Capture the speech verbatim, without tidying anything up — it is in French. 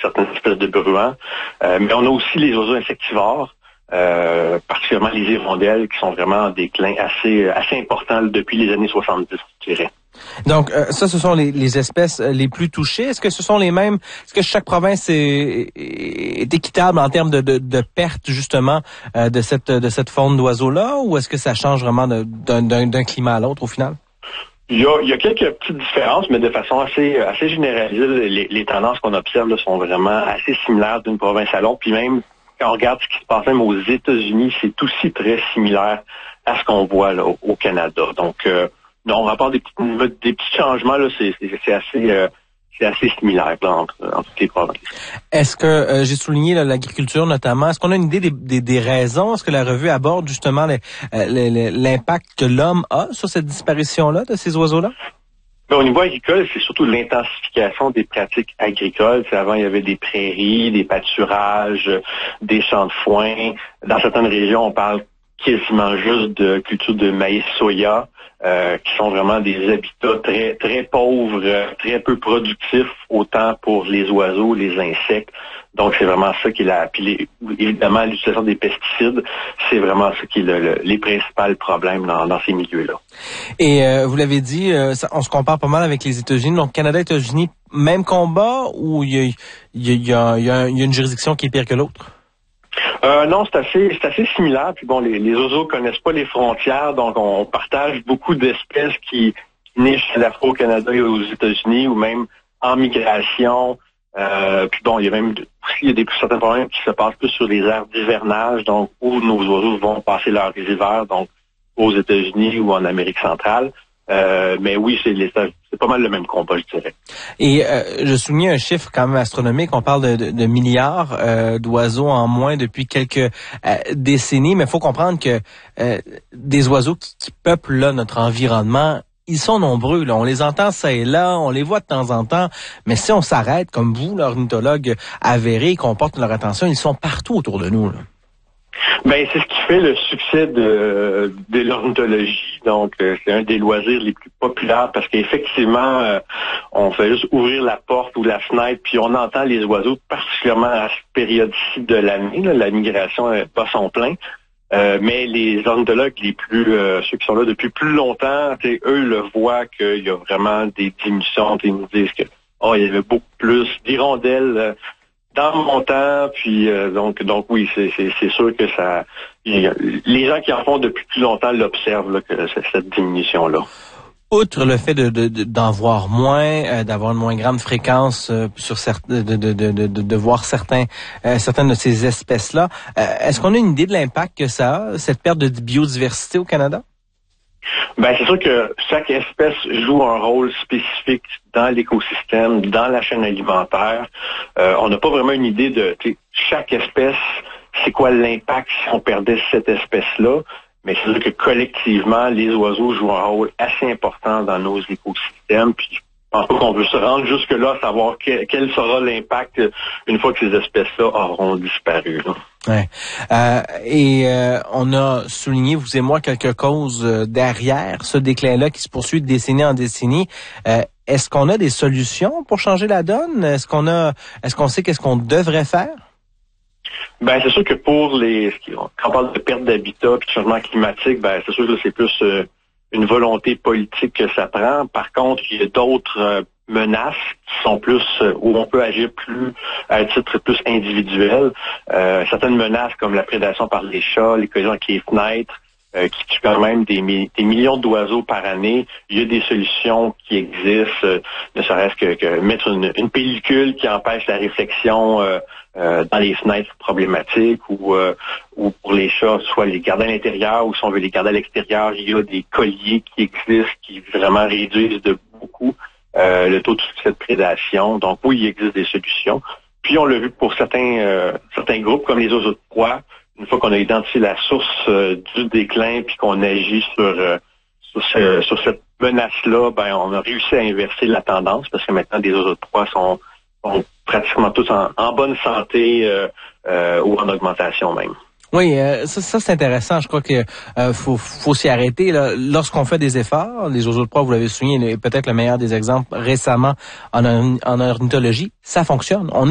certaines espèces de bruants. Euh, mais on a aussi les oiseaux insectivores, euh, particulièrement les hirondelles, qui sont vraiment en déclin assez assez important depuis les années soixante-dix, je dirais. Donc, euh, ça, ce sont les, les espèces les plus touchées. Est-ce que ce sont les mêmes? Est-ce que chaque province est, est équitable en termes de, de, de perte, justement, euh, de cette de cette faune d'oiseaux-là? Ou est-ce que ça change vraiment de, d'un, d'un, d'un climat à l'autre, au final? Il y a, il y a quelques petites différences, mais de façon assez assez généralisée, les, les tendances qu'on observe là, sont vraiment assez similaires d'une province à l'autre. Puis même, quand on regarde ce qui se passe même aux États-Unis, c'est aussi très similaire à ce qu'on voit là, au, au Canada. Donc, euh, non, on rapporte des petits, des petits changements, là, c'est, c'est, c'est assez euh, c'est assez similaire là, entre, entre toutes les provinces. Est-ce que, euh, j'ai souligné là, l'agriculture notamment, est-ce qu'on a une idée des, des, des raisons? Est-ce que la revue aborde justement les, les, les, l'impact que l'homme a sur cette disparition-là de ces oiseaux-là? Mais au niveau agricole, c'est surtout l'intensification des pratiques agricoles. T'sais, avant, il y avait des prairies, des pâturages, des champs de foin. Dans certaines régions, on parle quasiment juste de culture de maïs soya, euh, qui sont vraiment des habitats très très pauvres, très peu productifs, autant pour les oiseaux, les insectes. Donc, c'est vraiment ça qui est la... Puis les, évidemment, l'utilisation des pesticides, c'est vraiment ça qui est le, le, les principaux problèmes dans, dans ces milieux-là. Et euh, vous l'avez dit, euh, ça, on se compare pas mal avec les États-Unis. Donc, Canada et États-Unis, même combat ou il y a, il y a, il y a, il y a une juridiction qui est pire que l'autre? Euh, non, c'est assez, c'est assez similaire. Puis bon, les, les oiseaux connaissent pas les frontières, donc on partage beaucoup d'espèces qui, qui nichent à la fois au Canada et aux États-Unis, ou même en migration. Euh, puis bon, il y a même aussi il y a des certains problèmes qui se passent plus sur les aires d'hivernage, donc où nos oiseaux vont passer leurs hivers, donc aux États-Unis ou en Amérique centrale. Euh, mais oui, c'est, les, c'est pas mal le même combat, je dirais. Et euh, je souligne un chiffre quand même astronomique. On parle de, de, de milliards euh, d'oiseaux en moins depuis quelques euh, décennies. Mais il faut comprendre que euh, des oiseaux qui, qui peuplent là notre environnement, ils sont nombreux. Là. On les entend ça et là, on les voit de temps en temps. Mais si on s'arrête, comme vous, l'ornithologue avéré, qu'on porte leur attention, ils sont partout autour de nous. Là. Ben, c'est ce qui fait le succès de, de l'ornithologie. Donc, euh, c'est un des loisirs les plus populaires parce qu'effectivement, euh, on fait juste ouvrir la porte ou la fenêtre, puis on entend les oiseaux, particulièrement à cette période-ci de l'année. Là, la migration n'est pas son plein. Euh, mais les ornithologues les plus, euh, ceux qui sont là depuis plus longtemps, eux le voient qu'il y a vraiment des diminutions. Ils nous disent que oh, il y avait beaucoup plus d'hirondelles euh, dans mon temps, puis euh, donc donc oui, c'est, c'est, c'est sûr que ça. Y a, les gens qui en font depuis plus longtemps l'observent là, que c'est cette diminution-là. Outre le fait de, de, de d'en voir moins, euh, d'avoir une moins grande fréquence euh, sur certains, de, de, de, de, de voir certains, euh, certaines de ces espèces-là, euh, est-ce qu'on a une idée de l'impact que ça a, cette perte de biodiversité au Canada? Ben c'est sûr que chaque espèce joue un rôle spécifique dans l'écosystème, dans la chaîne alimentaire. Euh, on n'a pas vraiment une idée de chaque espèce, c'est quoi l'impact si on perdait cette espèce-là. Mais c'est sûr que collectivement, les oiseaux jouent un rôle assez important dans nos écosystèmes. Puis je pense pas qu'on veut se rendre jusque-là, savoir que, quel sera l'impact une fois que ces espèces-là auront disparu. Là. Ouais. Euh, et euh, on a souligné, vous et moi, quelques causes euh, derrière ce déclin-là qui se poursuit de décennie en décennie. Euh, est-ce qu'on a des solutions pour changer la donne? Est-ce qu'on a, est-ce qu'on sait qu'est-ce qu'on devrait faire? Ben c'est sûr que pour les quand on parle de perte d'habitat et de changement climatique, ben c'est sûr que c'est plus euh, une volonté politique que ça prend. Par contre, il y a d'autres euh, menaces qui sont plus euh, où on peut agir plus à titre plus individuel. Euh, certaines menaces comme la prédation par les chats, les collisions avec les fenêtres, euh, qui tuent quand même des, des millions d'oiseaux par année. Il y a des solutions qui existent, euh, ne serait-ce que, que mettre une, une pellicule qui empêche la réflexion euh, euh, dans les fenêtres problématiques ou, euh, ou pour les chats, soit les garder à l'intérieur ou si on veut les garder à l'extérieur, il y a des colliers qui existent qui vraiment réduisent de beaucoup euh, le taux de succès de prédation. Donc oui, il existe des solutions. Puis on l'a vu pour certains euh, certains groupes comme les oiseaux de proie. Une fois qu'on a identifié la source euh, du déclin puis qu'on agit sur euh, sur, ce, sur cette menace-là, ben on a réussi à inverser la tendance parce que maintenant des oiseaux de proie sont, sont pratiquement tous en, en bonne santé euh, euh, ou en augmentation même. Oui, euh, ça, ça c'est intéressant. Je crois que euh, faut, faut s'y arrêter. Là. Lorsqu'on fait des efforts, les oiseaux de proie, vous l'avez souligné, peut-être le meilleur des exemples récemment en, en ornithologie, ça fonctionne. On